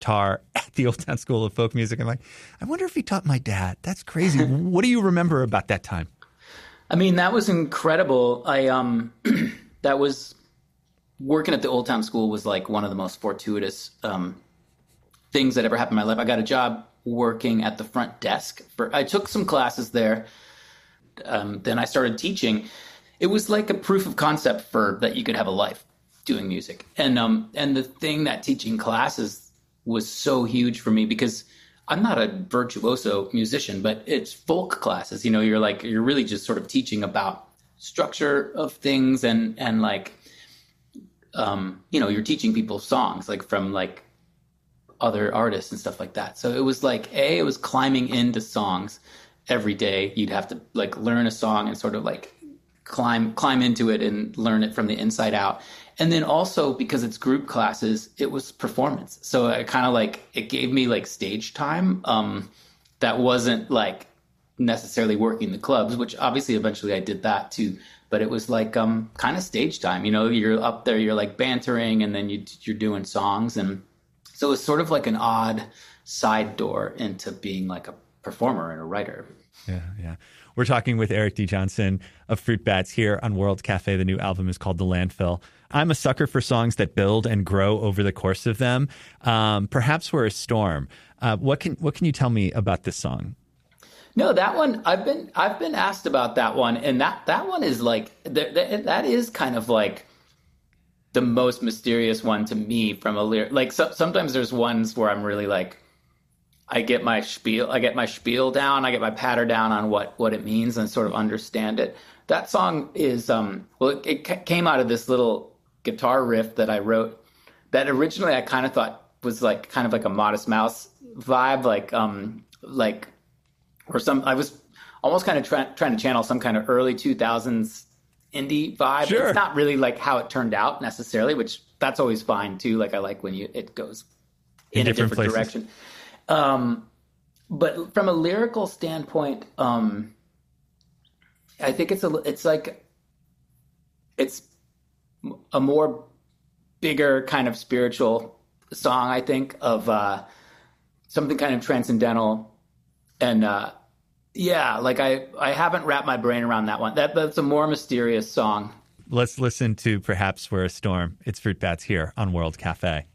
guitar at the Old Town School of Folk Music. I'm like, I wonder if he taught my dad. That's crazy. What do you remember about that time? I mean, that was incredible. That was working at the Old Town School was like one of the most fortuitous things that ever happened in my life. I got a job working at the front desk. I took some classes there. Then I started teaching. It was like a proof of concept for that you could have a life doing music. And the thing that teaching classes was so huge for me because I'm not a virtuoso musician, but it's folk classes. You know, you're really just sort of teaching about structure of things and like, you're teaching people songs like from like other artists and stuff like that. So it was like, it was climbing into songs every day. You'd have to like learn a song and sort of like climb into it and learn it from the inside out. And then also because it's group classes, it was performance. So I kind of like, it gave me like stage time that wasn't like necessarily working the clubs, which obviously eventually I did that too. But it was like kind of stage time, you know, you're up there, you're like bantering and then you're doing songs. And so it was sort of like an odd side door into being like a performer and a writer. Yeah. We're talking with Eric D. Johnson of Fruit Bats here on World Cafe. The new album is called The Landfill. I'm a sucker for songs that build and grow over the course of them. Perhaps We're a Storm. What can you tell me about this song? No, that one I've been asked about that one, and that one is like that is kind of like the most mysterious one to me from a lyric. Like sometimes there's ones where I'm really like, I get my spiel down, I get my patter down on what it means and sort of understand it. That song is it came out of this little guitar riff that I wrote that originally I kind of thought was like kind of like a Modest Mouse vibe, I was almost kind of trying to channel some kind of early 2000s indie vibe. Sure. It's not really like how it turned out necessarily, which that's always fine too. Like I like when it goes in a different direction. But from a lyrical standpoint, I think it's a more bigger kind of spiritual song, I think, of something kind of transcendental. And like I haven't wrapped my brain around that one. That's a more mysterious song. Let's listen to Perhaps We're a Storm. It's Fruit Bats here on World Cafe.